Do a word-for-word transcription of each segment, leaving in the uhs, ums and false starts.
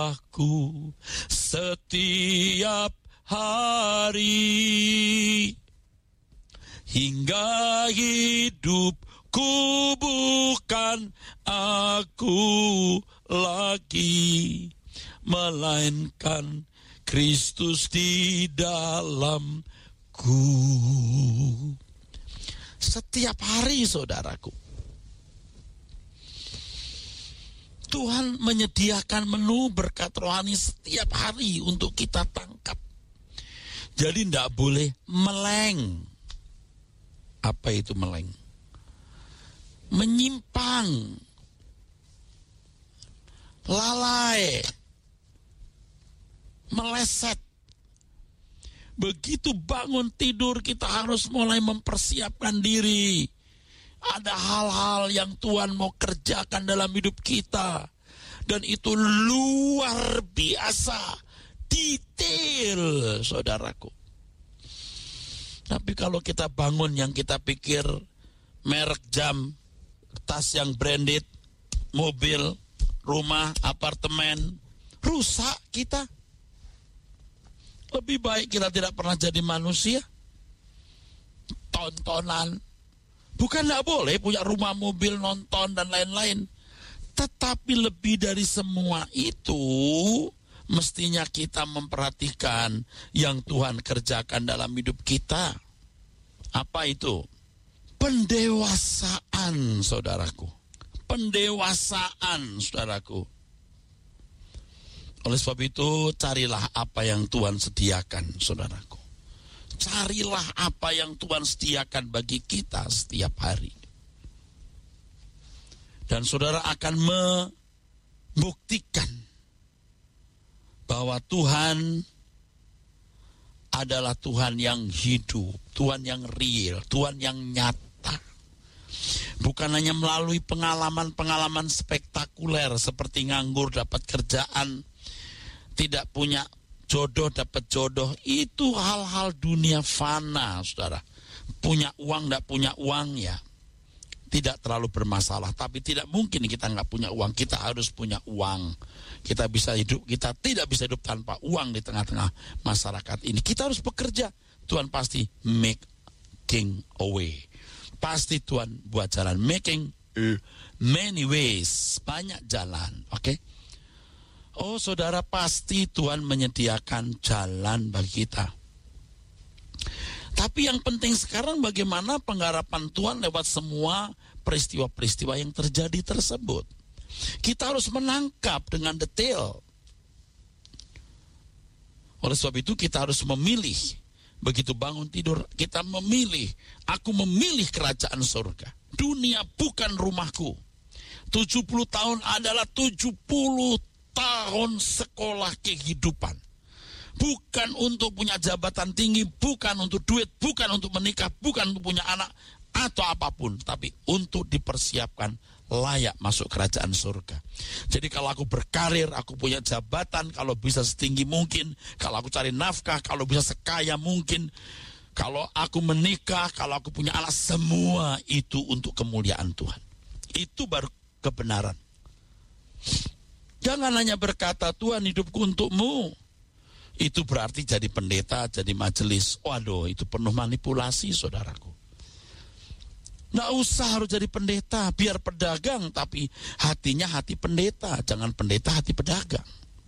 aku setiap hari, hingga hidupku bukan aku lagi, melainkan Kristus di dalamku. Setiap hari, saudaraku, Tuhan menyediakan menu berkat rohani setiap hari untuk kita tangkap. Jadi tidak boleh meleng. Apa itu meleng? Menyimpang, lalai, meleset. Begitu bangun tidur kita harus mulai mempersiapkan diri. Ada hal-hal yang Tuhan mau kerjakan dalam hidup kita. Dan itu luar biasa, detail, saudaraku. Tapi kalau kita bangun yang kita pikir merek jam, tas yang branded, mobil, rumah, apartemen, rusak kita. Lebih baik kita tidak pernah jadi manusia. Tontonan. Bukan tidak boleh punya rumah, mobil, nonton, dan lain-lain. Tetapi lebih dari semua itu, mestinya kita memperhatikan yang Tuhan kerjakan dalam hidup kita. Apa itu? Pendewasaan, saudaraku. Pendewasaan, saudaraku. Oleh sebab itu, carilah apa yang Tuhan sediakan, saudaraku. Carilah apa yang Tuhan sediakan bagi kita setiap hari. Dan saudara akan membuktikan bahwa Tuhan adalah Tuhan yang hidup, Tuhan yang real, Tuhan yang nyata. Bukan hanya melalui pengalaman-pengalaman spektakuler seperti nganggur dapat kerjaan, tidak punya jodoh dapat jodoh. Itu hal-hal dunia fana, saudara. Punya uang tidak punya uang ya tidak terlalu bermasalah. Tapi tidak mungkin kita nggak punya uang. Kita harus punya uang. Kita bisa hidup, kita tidak bisa hidup tanpa uang di tengah-tengah masyarakat ini. Kita harus bekerja. Tuhan pasti making a way. Pasti Tuhan buat jalan. Making many ways. Banyak jalan. Oke okay? Oh saudara, pasti Tuhan menyediakan jalan bagi kita. Tapi yang penting sekarang bagaimana pengharapan Tuhan lewat semua peristiwa-peristiwa yang terjadi tersebut. Kita harus menangkap dengan detail. Oleh sebab itu kita harus memilih. Begitu bangun tidur kita memilih. Aku memilih kerajaan surga. Dunia bukan rumahku. tujuh puluh tahun adalah tujuh puluh tahun sekolah kehidupan. Bukan untuk punya jabatan tinggi, bukan untuk duit, bukan untuk menikah, bukan untuk punya anak atau apapun, tapi untuk dipersiapkan layak masuk kerajaan surga. Jadi kalau aku berkarir, aku punya jabatan, kalau bisa setinggi mungkin, kalau aku cari nafkah, kalau bisa sekaya mungkin, kalau aku menikah, kalau aku punya anak, semua itu untuk kemuliaan Tuhan. Itu baru kebenaran. Jangan hanya berkata, Tuhan hidupku untukmu. Itu berarti jadi pendeta, jadi majelis. Waduh, itu penuh manipulasi, saudaraku. Nggak usah harus jadi pendeta, biar pedagang, tapi hatinya hati pendeta. Jangan pendeta hati pedagang.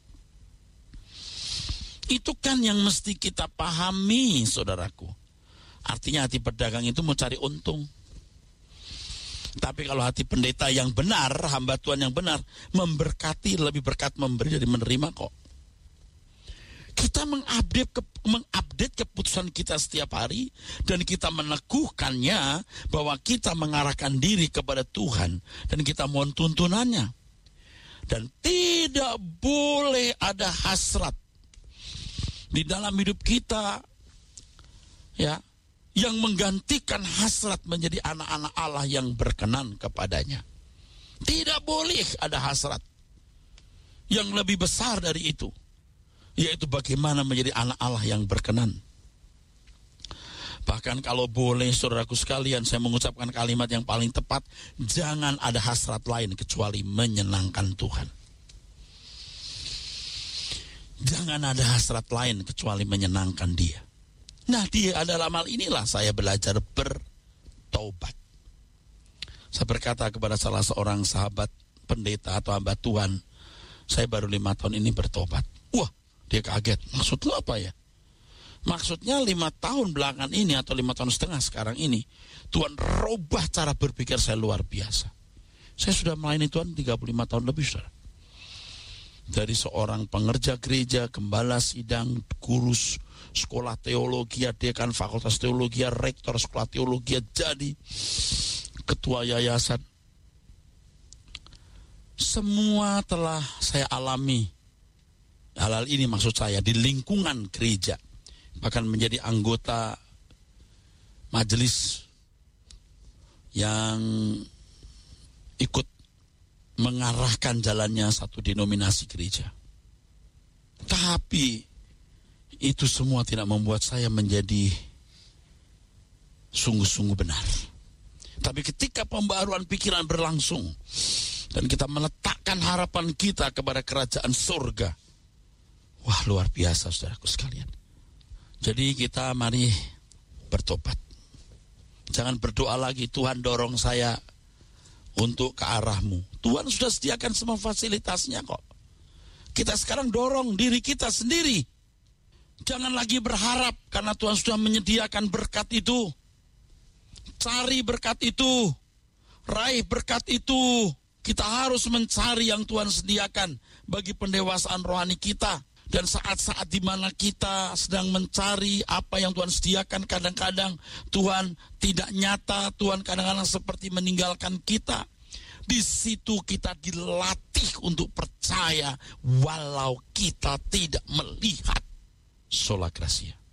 Itu kan yang mesti kita pahami, saudaraku. Artinya hati pedagang itu mau cari untung. Tapi kalau hati pendeta yang benar, hamba Tuhan yang benar, memberkati, lebih berkat memberi dari menerima kok. Kita mengupdate, ke, mengupdate keputusan kita setiap hari, dan kita meneguhkannya bahwa kita mengarahkan diri kepada Tuhan, dan kita mohon tuntunannya. Dan tidak boleh ada hasrat di dalam hidup kita, ya, yang menggantikan hasrat menjadi anak-anak Allah yang berkenan kepadanya. Tidak boleh ada hasrat yang lebih besar dari itu, yaitu bagaimana menjadi anak Allah yang berkenan. Bahkan kalau boleh, saudaraku sekalian, saya mengucapkan kalimat yang paling tepat, jangan ada hasrat lain kecuali menyenangkan Tuhan. Jangan ada hasrat lain kecuali menyenangkan Dia. Nah, di dalam hal inilah saya belajar bertobat. Saya berkata kepada salah seorang sahabat pendeta atau hamba Tuhan, saya baru lima tahun ini bertobat. Wah, dia kaget. Maksud lu apa ya? Maksudnya lima tahun belakangan ini atau lima tahun setengah sekarang ini, Tuhan robah cara berpikir saya luar biasa. Saya sudah melayani Tuhan tiga puluh lima tahun lebih, saudara. Dari seorang pengerja gereja, gembala sidang, guru sekolah teologi, dekan fakultas teologi, rektor sekolah teologi, jadi ketua yayasan. Semua telah saya alami. Hal-hal ini maksud saya di lingkungan gereja. Bahkan menjadi anggota majelis yang ikut mengarahkan jalannya satu denominasi gereja. Tapi itu semua tidak membuat saya menjadi sungguh-sungguh benar. Tapi ketika pembaharuan pikiran berlangsung dan kita meletakkan harapan kita kepada kerajaan surga, wah, luar biasa saudaraku sekalian. Jadi kita mari bertobat. Jangan berdoa lagi, Tuhan dorong saya untuk ke arahmu. Tuhan sudah sediakan semua fasilitasnya kok. Kita sekarang dorong diri kita sendiri. Jangan lagi berharap karena Tuhan sudah menyediakan berkat itu. Cari berkat itu. Raih berkat itu. Kita harus mencari yang Tuhan sediakan bagi pendewasaan rohani kita. Dan saat-saat di mana kita sedang mencari apa yang Tuhan sediakan, kadang-kadang Tuhan tidak nyata, Tuhan kadang-kadang seperti meninggalkan kita. Di situ kita dilatih untuk percaya walau kita tidak melihat. Sola Gracia.